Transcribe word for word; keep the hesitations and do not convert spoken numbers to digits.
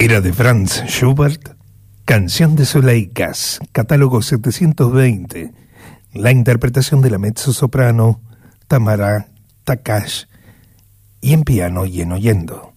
Era de Franz Schubert, Canción de Zuleicas, catálogo setecientos veinte, la interpretación de la mezzosoprano Tamara Takash, y en piano y en oyendo.